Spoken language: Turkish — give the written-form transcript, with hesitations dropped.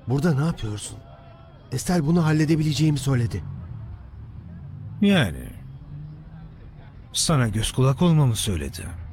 Burada ne yapıyorsun? Estel bunu halledebileceğimi söyledi. Yani sana göz kulak olmamı söyledi.